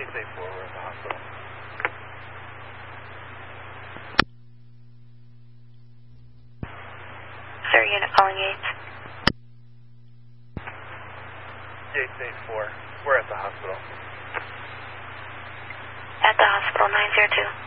884, we're at the hospital. Sir, unit calling Yates. Yates 84, we're at the hospital. At the hospital, 902.